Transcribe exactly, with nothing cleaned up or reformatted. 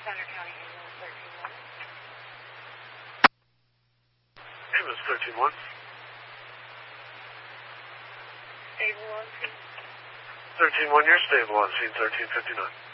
Center County Ambulance thirteen one. Ambulance thirteen one. Stable on scene. thirteen one, you're stable on scene thirteen fifty-nine.